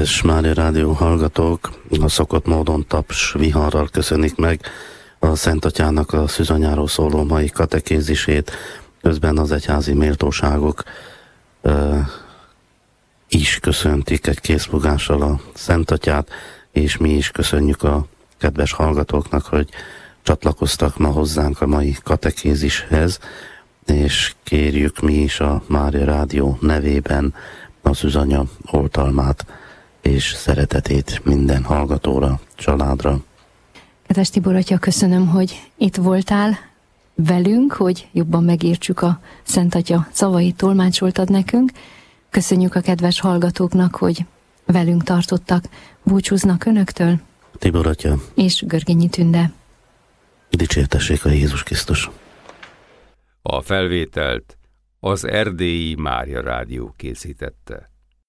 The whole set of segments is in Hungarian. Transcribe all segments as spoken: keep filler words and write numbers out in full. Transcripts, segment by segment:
Kedves Mária Rádió hallgatók, a szokott módon taps viharral köszönik meg a Szent Atyának a szűzanyáról szóló mai katekézisét, közben az egyházi méltóságok ö, is köszöntik egy készfogással a Szent Atyát, és mi is köszönjük a kedves hallgatóknak, hogy csatlakoztak ma hozzánk a mai katekézishez, és kérjük mi is a Mária Rádió nevében a szűzanya oltalmát és szeretetét minden hallgatóra, családra. Kedves Tibor atya, köszönöm, hogy itt voltál velünk, hogy jobban megértsük a Szent Atya szavait, tolmácsoltad nekünk. Köszönjük a kedves hallgatóknak, hogy velünk tartottak. Búcsúznak önöktől. Tibor atya és Görgényi Tünde. Dicsértessék a Jézus Krisztus. A felvételt az Erdélyi Mária Rádió készítette.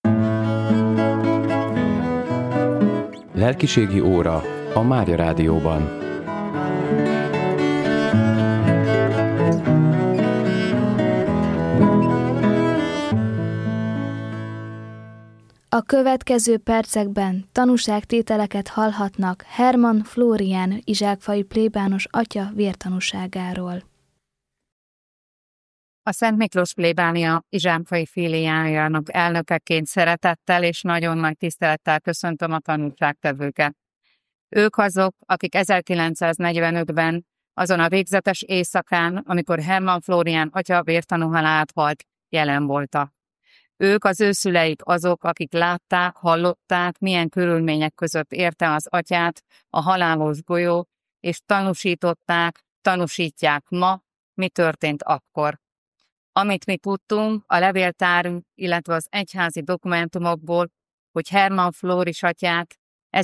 Lelkiségi óra a Mária Rádióban. A következő percekben tanúságtételeket hallhatnak Hermann Flórián izsákfai plébános atya vértanúságáról. A Szent Miklós plébánia izsákfai filiájának elnökeként szeretettel és nagyon nagy tisztelettel köszöntöm a tanúságtevőket. Ők azok, akik ezerkilencszáznegyvenötben, azon a végzetes éjszakán, amikor Hermann Flórián atya vértanú halálát halt, jelen voltak. Ők, az ő szüleik azok, akik látták, hallották, milyen körülmények között érte az atyát a halálos golyó, és tanúsították, tanúsítják ma, mi történt akkor. Amit mi tudtunk a levéltárunk, illetve az egyházi dokumentumokból, hogy Hermann Flóris atyát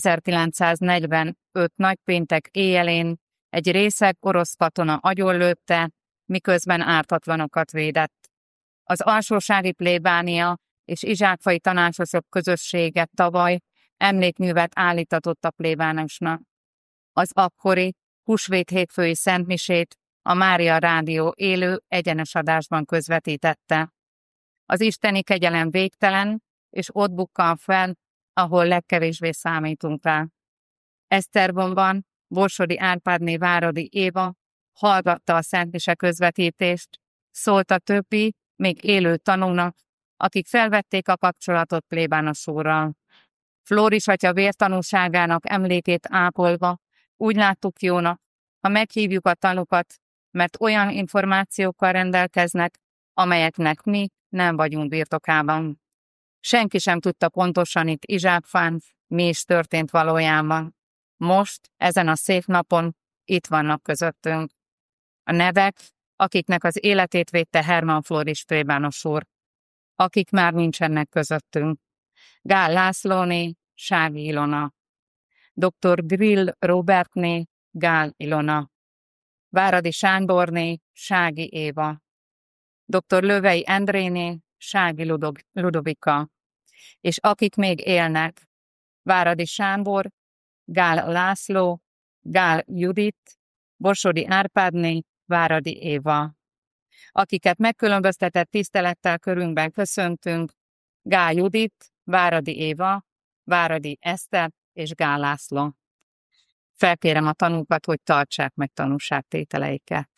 ezerkilencszáznegyvenöt nagypéntek éjjelén egy részeg orosz katona agyonlőtte, miközben ártatlanokat védett. Az alsósági plébánia és izsákfai tanácsosok közössége tavaly emlékművet állítatott a plébánosnak. Az akkori húsvét hétfői szentmisét a Mária Rádió élő egyenes adásban közvetítette. Az isteni kegyelem végtelen, és ott bukkan fel, ahol legkevésbé számítunk rá. Esztergomban Borsodi Árpádné Váradi Éva hallgatta a szentmise közvetítést, szólt a többi, még élő tanúnak, akik felvették a kapcsolatot plébános úrral. Flóris atya vértanúságának emlékét ápolva úgy láttuk jónak, ha meghívjuk a tanúkat, mert olyan információkkal rendelkeznek, amelyeknek mi nem vagyunk birtokában. Senki sem tudta pontosan itt Izsákfán, mi is történt valójában. Most, ezen a szép napon itt vannak közöttünk. A nevek, akiknek az életét védte Hermann Flóris plébános úr, akik már nincsenek közöttünk. Gál Lászlóné, Sági Ilona. doktor Grill Robertné, Gál Ilona. Váradi Sándorné, Sági Éva. doktor Lövei Endréné, Sági Ludog- Ludovika. És akik még élnek, Váradi Sándor, Gál László, Gál Judit, Borsodi Árpádné, Váradi Éva. Akiket megkülönböztetett tisztelettel körünkben köszöntünk, Gál Judit, Váradi Éva, Váradi Eszter és Gál László. Felkérem a tanúkat, hogy tartsák meg tanúságtételeiket.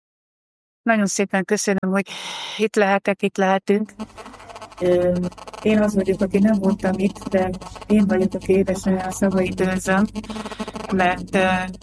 Nagyon szépen köszönöm, hogy itt lehetek, itt lehetünk. Én az vagyok, aki nem voltam itt, de én vagyok, aki édesanyám szavait őrzöm, mert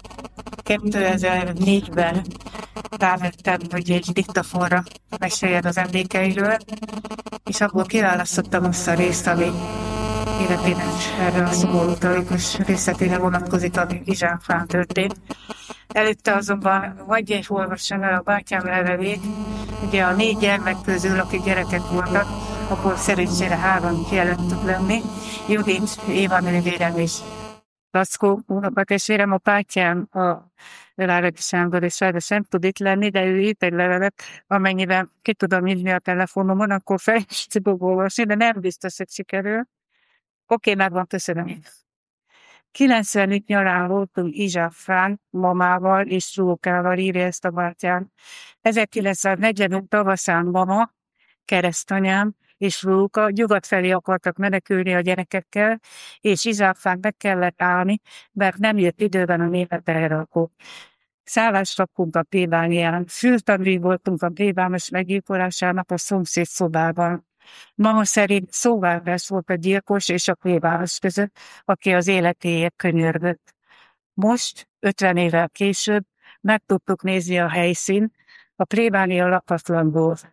kétezer-négyben rávettem, hogy egy diktafonra meséljen az emlékeiről, és abból kiválasztottam azt a részt, ami életének erre a szimbolokratikus részletére vonatkozik, ami Izsákfán történt. Előtte azonban vagy egy olvassam el a bátyám levelét, ugye a négy gyermek közül, akik gyerekek voltak, akkor szerencsére három jelent tud lenni. Judit, Éva nővérem és Lackó unokatestvérem, a bátyám, a Váradi Sándor és sajnos nem tud itt lenni, de ő írt egy levelet, amennyiben ki tudom írni a telefonomon, akkor fel is tudok olvasni, de nem biztos, hogy sikerül. Oké, megvan, köszönöm. kilencvenöt nyarán voltunk Izsákfán mamával és Zsókával, írja ezt a bátyám. ezerkilencszáznegyvenöt tavaszán mama, keresztanyám, és Luka nyugat felé akartak menekülni a gyerekekkel, és Izsákfán meg kellett állni, mert nem jött időben a német elrakó. Szállást raktunk a plébánián. Fültanúi voltunk a plébános meggyilkolásának a szomszéd szobában. Mama szerint szóváltás volt a gyilkos és a plébános között, aki az életéért könyörgött. Most, ötven évvel később, meg tudtuk nézni a helyszín, a plébánia lakatlan volt.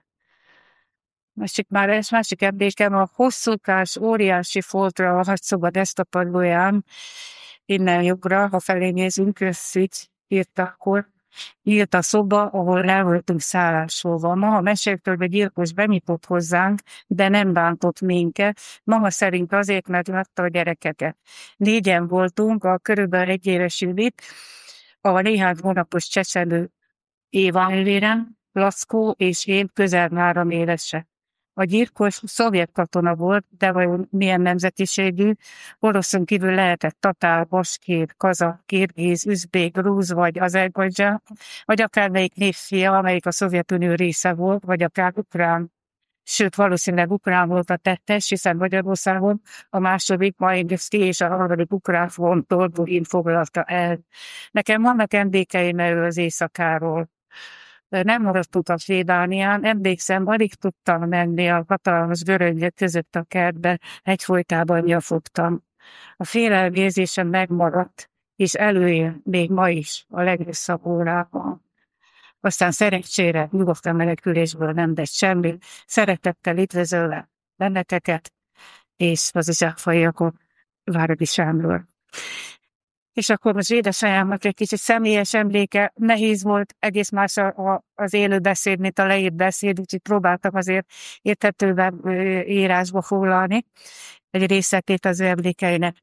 Másik már ez másik emlékem, a hosszúkás, óriási foltra a nagyszoba desztapadlóján, innen jobbra, ha felé nézünk, összít, írt akkor, írt a szoba, ahol el voltunk szállásolva. Maga meséktől a gyilkos benyitott hozzánk, de nem bántott minket. Maga szerint azért, mert látta a gyerekeket. Négyen voltunk, a körülbelül egy éves Judit, a néhány hónapos csecsemő Éva nővérem, Laszkó és én közel három évesek. A gyilkos szovjet katona volt, de vajon milyen nemzetiségű, oroszon kívül lehetett tatár, baskér, kazak, kirgiz, üzbék, grúz vagy azerbajdzsán, vagy akármelyik névfia, amelyik a Szovjetunió része volt, vagy akár ukrán. Sőt, valószínűleg ukrán volt a tettes, hiszen Magyarországon a második Majinszki és a harmadik ukrán fronttól Burin foglalta el. Nekem vannak emlékeim erről az éjszakáról. Nem maradtunk a plébánián, emlékszem, alig tudtam menni a hatalmas göröngyök között a kertbe, egyfolytában nyafogtam. A félelmérzésem megmaradt, és előjön még ma is a legrosszabb órában. Aztán szerencsére nyugodtan menekülésből nem lett semmi, szeretettel üdvözöllek benneteket, és az Izsákfaiakon Váradi Sándor. És akkor most édesanyámnak egy kicsit személyes emléke, nehéz volt egész más a, a, az élő beszéd, mint a leírt beszéd, úgyhogy próbáltam azért érthetőben írásba foglalni egy részletét az ő emlékeinek.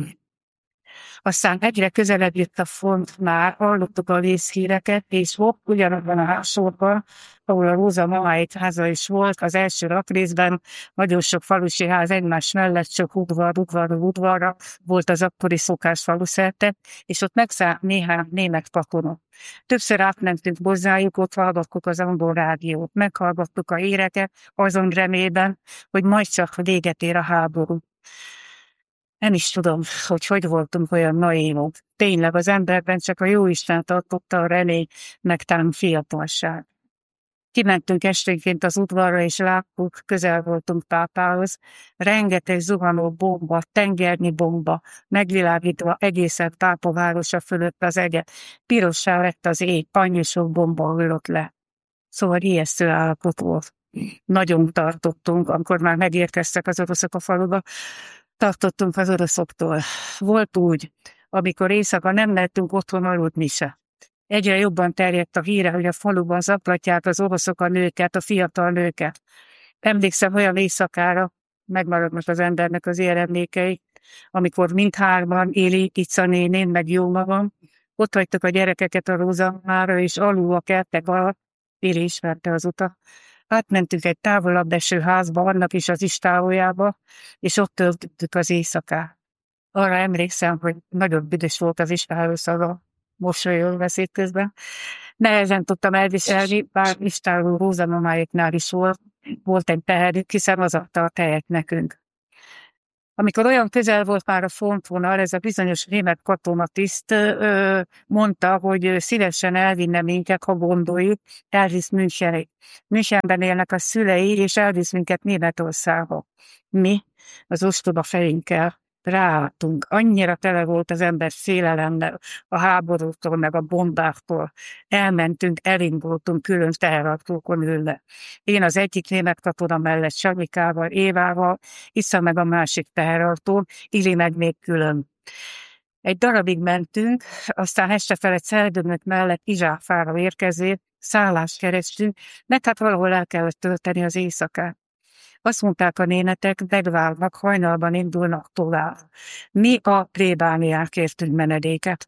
Aztán egyre közelebb jött a font már, hallottuk a vészhíreket, és hopp, ugyanabban a házsorban, ahol a Róza mamáit háza is volt, az első rakrészben nagyon sok falusi ház egymás mellett, csak udvar, udvar, udvarra volt az akkori szokás faluszerte, és ott megszállt néhány német katona. Többször átmentünk hozzájuk, ott hallgattuk az angol rádiót, meghallgattuk a híreket, azon remélben, hogy majd csak véget ér a háború. Nem is tudom, hogy hogy voltunk olyan naívok. Tényleg az emberben csak a Jóisten tartotta a remény, meg talán fiatalság. Kimentünk esténként az udvarra, és láttuk, közel voltunk pápához. Rengeteg zuhanó bomba, tengernyi bomba, megvilágítva egészen Pápa városa fölött az eget. Pirossá lett az ég, annyi sok bomba hullott le. Szóval ijesztő állapot volt. Nagyon tartottunk, amikor már megérkeztek az oroszok a faluba. Tartottunk az oroszoktól. Volt úgy, amikor éjszaka nem lehetünk otthon aludni se. Egyre jobban terjedt a híre, hogy a faluban zaklatják az oroszok a nőket, a fiatal nőket. Emlékszem olyan éjszakára, megmaradnak az embernek az ilyen emlékei, amikor mindhárman, Éli, Ica nénén, meg jó magam, ott hagytak a gyerekeket a Rózamára, és alul a kertek alatt, Éli ismerte az utat. Átmentünk egy távolabb eső házba, annak is az istáójába, és ott töltöttük az éjszakát. Arra emlékszem, hogy nagyon büdös volt az istáó szaga, mosolyol beszéd közben. Nehezen tudtam elviselni, bár istáó Róza mamáiknál is volt, volt egy teherük, hiszen az adta a tejet nekünk. Amikor olyan közel volt már a frontvonal, ez a bizonyos német katonatiszt mondta, hogy szívesen elvinne minket, ha gondoljuk, elvisz Münchenig. Münchenben élnek a szülei, és elvisz minket Németországba. Mi az ostoba fejünkkel ráálltunk. Annyira tele volt az ember félelemmel, a háborútól, meg a bombáktól. Elmentünk, elindultunk külön teherautókon ülve. Én az egyik német katona mellett Sanyikával, Évával, Isza meg a másik teherautón, Ili meg még külön. Egy darabig mentünk, aztán este felett Szeldömök mellett Izsákfára érkező, szállást kerestünk, mert hát valahol el kellett tölteni az éjszakát. Azt mondták a németek, megválnak, hajnalban indulnak tovább. Mi a plébánián kértünk menedéket.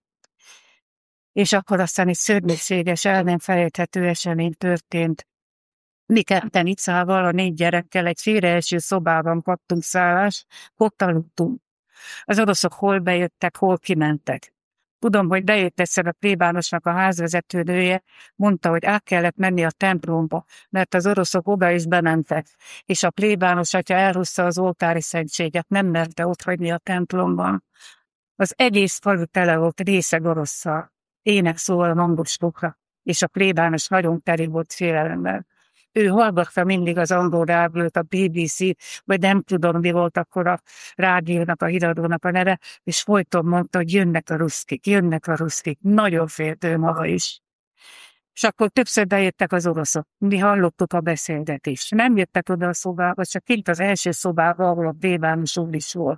És akkor aztán egy szörnyűséges, el nem felejthető esemény történt. Mi ketten Icával, a négy gyerekkel egy félreeső szobában kaptunk szállást, ott aludtunk. Az oroszok hol bejöttek, hol kimentek. Tudom, hogy bejött egyszer a plébánosnak a házvezetőnője, mondta, hogy át kellett menni a templomba, mert az oroszok oda is bementek, és a plébános atya elhozta az oltári szentséget, nem merte otthagyni a templomban. Az egész falu tele volt részeg orosszal, ének szól a mangosokra, és a plébános nagyon teli volt félelemmel. Ő hallgatta mindig az angol rádiót, a bé bé cé, vagy nem tudom, mi volt akkor a rádiónak, a híradónak a neve, és folyton mondta, hogy jönnek a ruszkik, jönnek a ruszkik. Nagyon félt ő maga is. És akkor többször bejöttek az oroszok. Mi hallottuk a beszélgetést. Nem jöttek oda a szobába, csak kint az első szobába, ahol a plébános úr is volt.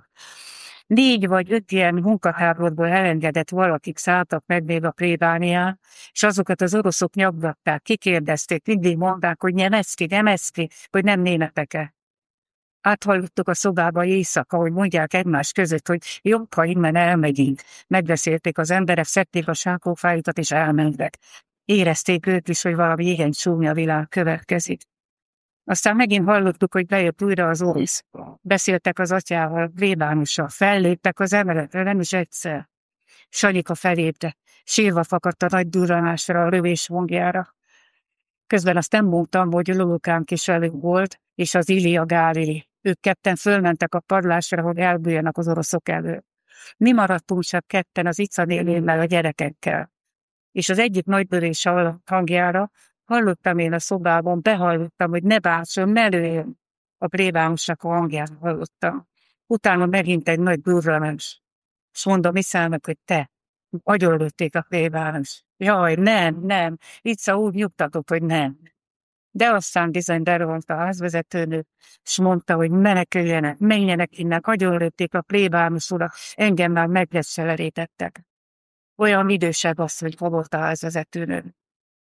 Négy vagy öt ilyen munkatáborból elengedett valakik szálltak meg még a plébánián, és azokat az oroszok nyaggatták, kikérdezték, mindig mondták, hogy Nyemecki, Nyemecki, hogy nem németek-e. Áthallottuk a szobába éjszaka, hogy mondják egymás között, hogy jobb, ha innen elmegyünk. Megbeszélték az emberek, szedték a sákófájukat és elmentek. Érezték ők is, hogy valami igen csúnya világ következik. Aztán megint hallottuk, hogy bejött újra az orosz. Beszéltek az atyával, plébánossal, felléptek az emeletre, nem is egyszer. Sanyika felépte, sírva fakadt a nagy durranásra, a rövés hangjára. Közben azt nem mondtam, hogy Lulukánk is velük volt, és az Ilia Gálili. Ők ketten fölmentek a padlásra, hogy elbújjanak az oroszok elől. Mi maradtunk csak ketten az Icanélémmel, a gyerekekkel. És az egyik nagybörés hangjára hallottam én a szobában, behallottam, hogy ne bácsom, ne lőjön. A plébánosnak a hangját hallottam. Utána megint egy nagy durranás. És mondom Iszának, hogy te, agyonlőtték a plébános. Jaj, nem, nem. Ica úgy nyugtatott, hogy nem. De aztán bizony berohant a házvezetőnő, és mondta, hogy meneküljenek, menjenek innen, agyonlőtték a plébános urat, engem már megresselerítettek. Olyan idősebb az, hogy volt a házvezetőnő.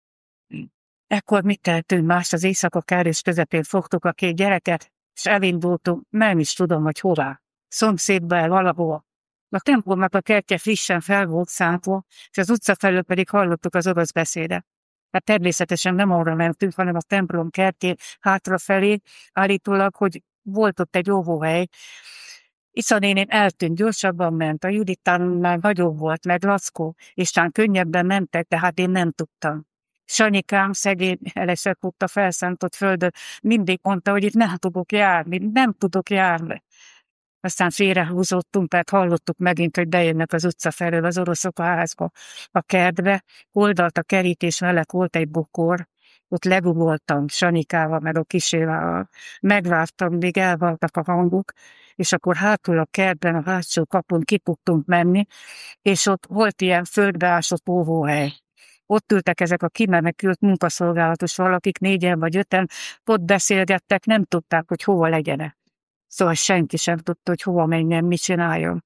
Ekkor mit tehetünk más, az éjszaka kárés közepén fogtuk a két gyereket, és elindultunk, nem is tudom, hogy hová. Szomszédba el valahol. A templomnak a kertje frissen fel volt szántva, és az utca felől pedig hallottuk az orosz beszédet. Hát természetesen nem arra mentünk, hanem a templom kertjén hátrafelé, állítólag, hogy volt ott egy óvóhely. Isza néném eltűnt, gyorsabban ment, a Juditán már nagyobb volt, meg Lackó, és tán könnyebben mentek, de hát én nem tudtam. Sanyikám szegény elesett ott a felszántott földön, mindig mondta, hogy itt nem tudok járni, nem tudok járni. Aztán félrehúzottunk, tehát hallottuk megint, hogy bejönnek az utca felől az oroszok a házba, a kertbe, oldalt a kerítés mellett volt egy bokor, ott legugoltam Sanyikával, meg a kisével, megvártam, míg elváltak a hangok, és akkor hátul a kertben, a hátsó kapun ki tudtunk menni, és ott volt ilyen földbeásott óvóhely. Ott ültek ezek a kimenekült munkaszolgálatos valakik, négyen vagy öten, ott beszélgettek, nem tudták, hogy hova legyenek. Szóval senki sem tudta, hogy hova menjen, mit csináljon.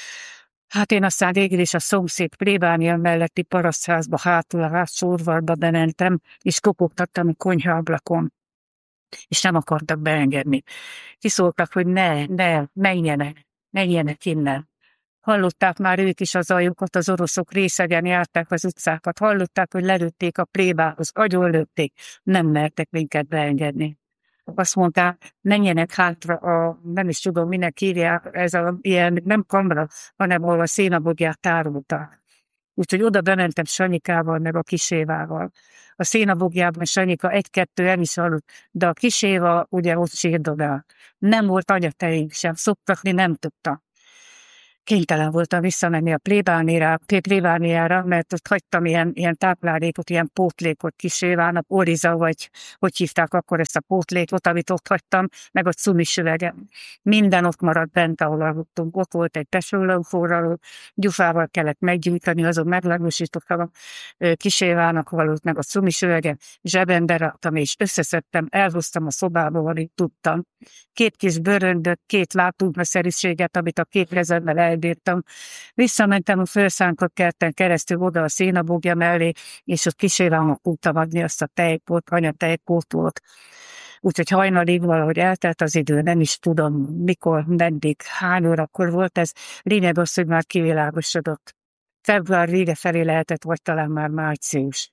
Hát én aztán végül is a szomszéd plébánia melletti parasztházba hátul a hátsó udvarba bementem, és kopogtattam a konyhaablakon. És nem akartak beengedni. Kiszóltak, hogy ne, ne, menjenek, menjenek innen. Hallották már ők is az ajukat, az oroszok részegen járták az utcákat, hallották, hogy lelőtték a plébához, agyonlőtték, nem mertek minket beengedni. Azt mondták, menjenek hátra, a, nem is tudom, minek hívják, ez a ilyen, nem kamra, hanem ahol a szénabogját tárolták. Úgyhogy oda bementem Sanyikával, meg a kisévával. A szénabogjában Sanyika egy-kettő el is aludt, de a kiséva ugye ott sírdogál. Nem volt anyatejünk sem, szoktatni nem tudta. Kénytelen voltam visszamenni a plébániára, plébániára, mert ott hagytam ilyen, ilyen táplálékot, ilyen pótlékot kisévának, oriza, vagy hogy hívták akkor ezt a pótlékot, amit ott hagytam, meg a cumisüvegem. Minden ott maradt bent, ahol aludtunk. Ott volt egy tesólaugforraló, gyufával kellett meggyújtani, azon meglagosítottam a kisévának valót, meg a cumisüvegem, zsebembe raktam, és összeszedtem, elhoztam a szobába, amit tudtam. Két kis bőröndöt, két látómeszeriséget, amit a két kezemmel elbírtam. Visszamentem a felszántott kerten keresztül oda a szénabogja mellé, és ott kisévának tudtam adni azt a tejpót, anyatejpótot. Úgyhogy hajnalig valahogy eltelt az idő, nem is tudom mikor, meddig, hány órakor volt ez. Lényeg az, hogy már kivilágosodott. Február vége felé lehetett, vagy talán már március.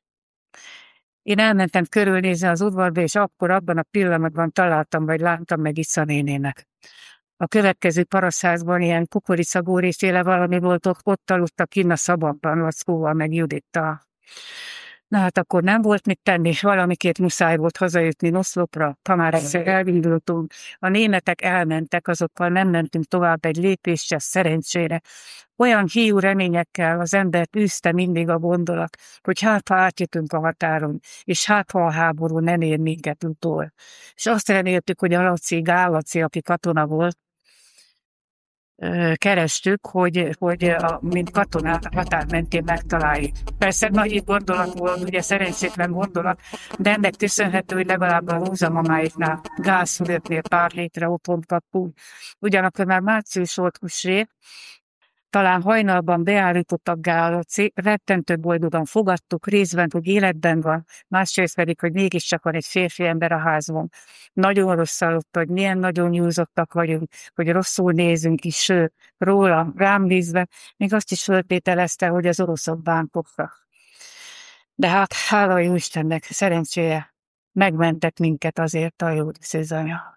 Én elmentem körülnézni az udvarba, és akkor abban a pillanatban találtam, vagy láttam meg Isza nénének. A következő parasztházban ilyen kukoricabóréféle valami volt, ott aludtak kinn a szabadban, Lackóval meg Judittal. Na hát akkor nem volt mit tenni, valamikét muszáj volt hazajutni Noszlopra, ha már egyszer elindultunk. A németek elmentek, azokkal nem mentünk tovább egy lépéssel, szerencsére. Olyan hiú reményekkel az embert űzte mindig a gondolat, hogy hát ha átjutunk a határon, és hát ha a háború nem ér minket utol. És azt reméltük, hogy a Laci, Gál Laci, aki katona volt, kerestük, hogy, hogy a, mint katonát a határ mentén megtaláljuk. Persze nagy gondolat volt, ugye szerencsétlen gondolat, de ennek köszönhető, hogy legalább a Róza mamáiknál, Gálszülöttnél pár hétre otthont kaptunk. Ugyanakkor már március volt húsvét, talán hajnalban beállítottak Gál Laci, rettentő boldogan fogadtuk, részben, hogy életben van, másrészt pedig, hogy mégiscsak van egy férfi ember a házban. Nagyon rosszalott, hogy milyen nagyon nyújzottak vagyunk, hogy rosszul nézünk is, sőt, róla, rám nézve, még azt is föltételezte, hogy az oroszok bántottak. De hát, hála jó Istennek, szerencsére megmentek minket azért a jó szűzanya.